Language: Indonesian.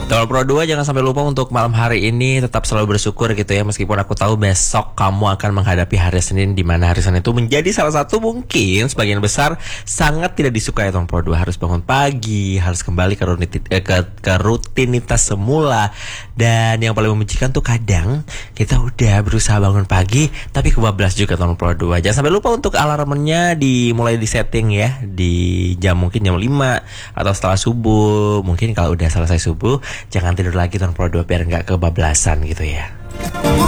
Kalau Pro 2 jangan sampai lupa untuk malam hari ini tetap selalu bersyukur gitu ya. Meskipun aku tahu besok kamu akan menghadapi hari Senin, di mana hari Senin itu menjadi salah satu mungkin sebagian besar sangat tidak disukai. Teman Pro 2 harus bangun pagi, harus kembali ke rutinitas semula. Dan yang paling membencikan tuh kadang kita udah berusaha bangun pagi tapi kebablas juga teman Pro 2. Jangan sampai lupa untuk alarmnya dimulai di setting ya, di jam mungkin jam 5 atau setelah subuh. Mungkin kalau udah selesai subuh jangan tidur lagi teman Pro 2 biar nggak kebablasan gitu ya.